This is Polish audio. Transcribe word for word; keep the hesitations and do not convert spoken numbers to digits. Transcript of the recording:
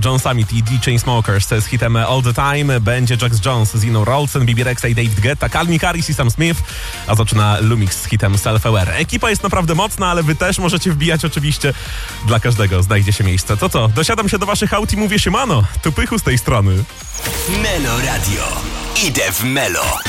John Summit i The Chainsmokers z hitem All The Time. Będzie Jax Jones z Iną Rolsen, B B Rexha i David Guetta, Calvin Harris i Sam Smith, a zaczyna Lumix z hitem Self-Aware. Ekipa jest naprawdę mocna, ale wy też możecie wbijać oczywiście. Dla każdego znajdzie się miejsce. To co? Dosiadam się do waszych aut i mówię siemano. Tu Pychu z tej strony. Melo Radio. Idę w Melo.